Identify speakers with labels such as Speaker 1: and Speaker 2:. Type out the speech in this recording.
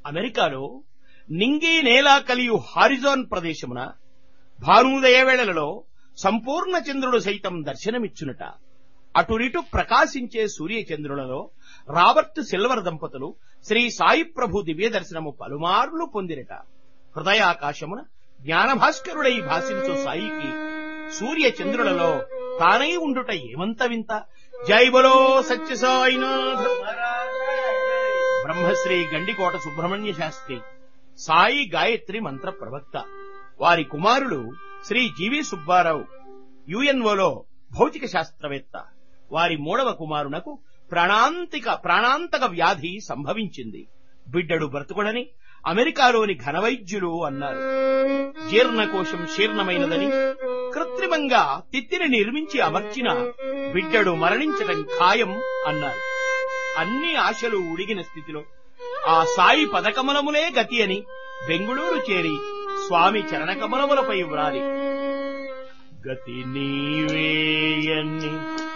Speaker 1: అమెరికాలో నింగి నేలా కలియు హారిజాన్ ప్రదేశమున భానుదయ వేళలలో సంపూర్ణ చంద్రుడు సైతం దర్శనమిచ్చునట. అటునిటు ప్రకాశించే సూర్యచంద్రులలో రాబర్ట్ సిల్వర్ దంపతులు శ్రీ సాయి ప్రభు దివ్య దర్శనము పలుమార్లు పొందిరట. హృదయాకాశమున జ్ఞానభాస్కరుడై భాషించు సాయికి సూర్యచంద్రులలో తానై ఉండుట ఏమంత వింత. జై బలో సత్య సాయినాథ్. బ్రహ్మశ్రీ గండికోట సుబ్రహ్మణ్య శాస్త్రి సాయి గాయత్రి మంత్ర ప్రవక్త. వారి కుమారుడు శ్రీ జీవి సుబ్బారావు యుఎన్ఓలో భౌతిక శాస్త్రవేత్త. వారి మూడవ కుమారునకు ప్రాణాంతక వ్యాధి సంభవించింది. బిడ్డడు బ్రతుకుడని అమెరికాలోని ఘనవైద్యులు అన్నారు. జీర్ణకోశం శీర్ణమైనదని కృత్రిమంగా తిత్తిని నిర్మించి అమర్చిన బిడ్డడు మరణించటం ఖాయం అన్నారు. అన్ని ఆశలు ఉడిగిన స్థితిలో ఆ సాయి పదకమలములే గతి అని బెంగుళూరు చేరి స్వామి చరణకమలములపై వ్రాలి గతి నీవేయని